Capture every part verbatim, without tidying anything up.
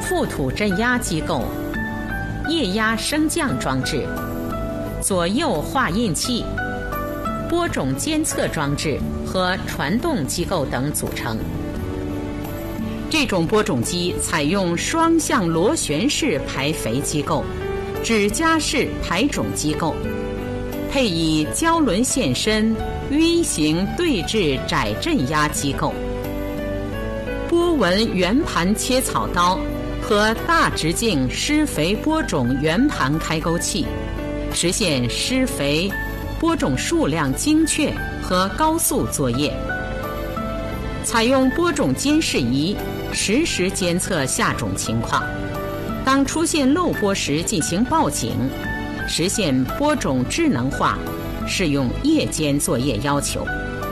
覆土镇压机构、液压升降装置、左右画印器、播种监测装置和传动机构等组成。这种播种机采用双向螺旋式排肥机构、指夹式排种机构，配以胶轮线身 V 型对置窄镇压机构、波纹圆盘切草刀和大直径施肥播种圆盘开沟器，实现施肥、播种数量精确和高速作业。采用播种监视仪，实时监测下种情况，当出现漏播时进行报警，实现播种智能化，适用夜间作业要求。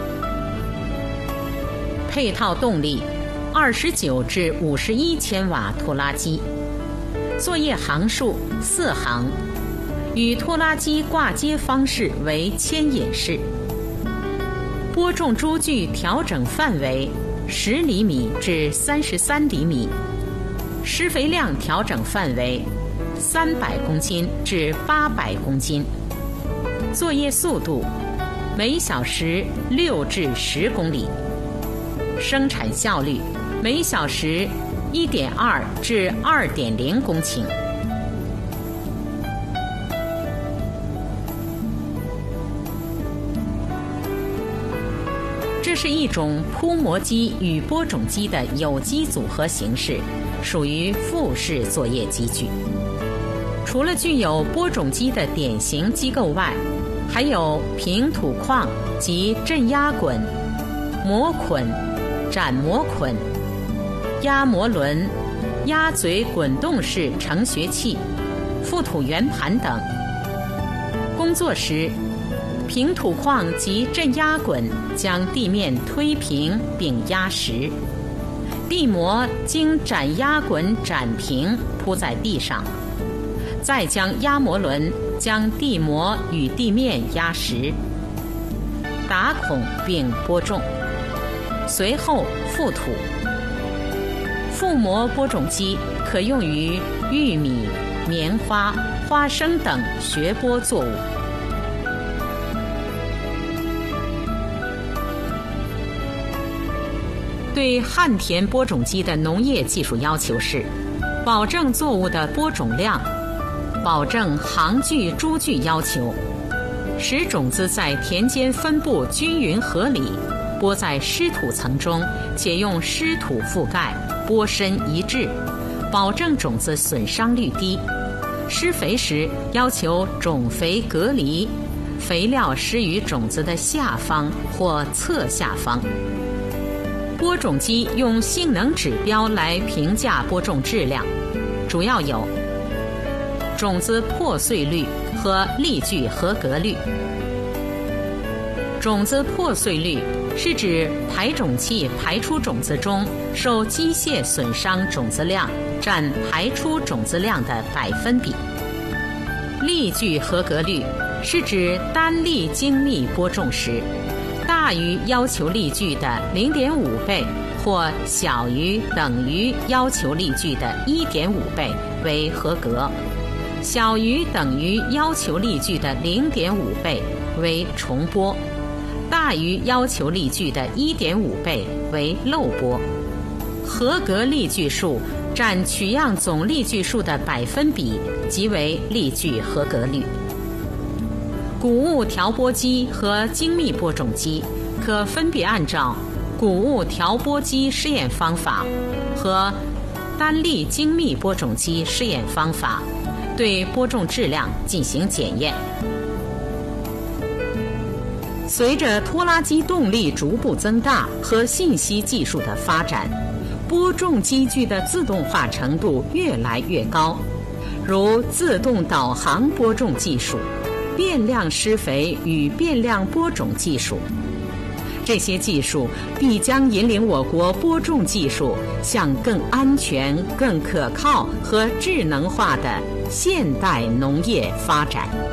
配套动力二十九至五十一千瓦拖拉机，作业行数四行，与拖拉机挂接方式为牵引式。播种株距调整范围十厘米至三十三厘米，施肥量调整范围三百公斤至八百公斤。作业速度每小时六至十公里，生产效率每小时一点二至二点零公顷。这是一种铺磨机与播种机的有机组合形式，属于复式作业机具。除了具有播种机的典型机构外，还有平土矿及镇压滚、磨捆、斩磨捆、压磨轮、压嘴滚动式盛学器、覆土圆盘等。工作时，平土矿及镇压滚将地面推平并压实，地膜经斩压滚斩平铺在地上，再将压磨轮将地膜与地面压实，打孔并播种，随后覆土。覆膜播种机可用于玉米、棉花、花生等学播作物。对旱田播种机的农业技术要求是：保证作物的播种量，保证行距株距要求，使种子在田间分布均匀合理，播在湿土层中，且用湿土覆盖，播深一致，保证种子损伤率低。施肥时要求种肥隔离，肥料施于种子的下方或侧下方。播种机用性能指标来评价播种质量，主要有种子破碎率和粒距合格率。种子破碎率是指排种器排出种子中受机械损伤种子量占排出种子量的百分比。粒距合格率是指单粒精密播种时，大于要求粒距的 零点五 倍或小于等于要求粒距的 一点五 倍为合格，小于等于要求粒距的 零点五 倍为重播，大于要求粒距的 一点五 倍为漏播。合格粒距数占取样总粒距数的百分比即为粒距合格率。谷物调播机和精密播种机可分别按照谷物调播机试验方法和单粒精密播种机试验方法对播种质量进行检验。随着拖拉机动力逐步增大和信息技术的发展，播种机具的自动化程度越来越高，如自动导航播种技术、变量施肥与变量播种技术。这些技术必将引领我国播种技术向更安全、更可靠和智能化的现代农业发展。